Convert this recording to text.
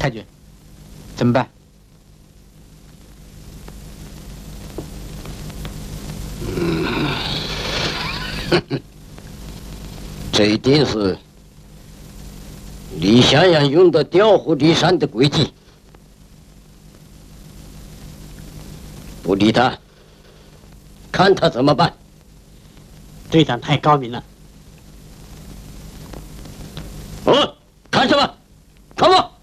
太君，怎么办？ 这一定是李香阳用的调虎离山的诡计。不理他，看他怎么办。 队长太高明了。 哦，看什么？